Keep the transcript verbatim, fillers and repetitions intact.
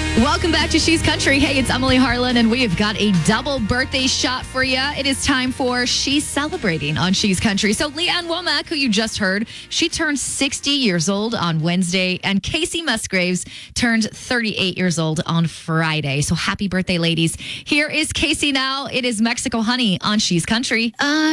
Welcome back to She's Country. Hey, it's Emily Harlan, and we have got a double birthday shot for you. It is time for She's Celebrating on She's Country. So Leanne Womack, who you just heard, she turned sixty years old on Wednesday, and Casey Musgraves turned thirty-eight years old on Friday. So happy birthday, ladies. Here is Casey now. It is Mexico Honey on She's Country. Uh,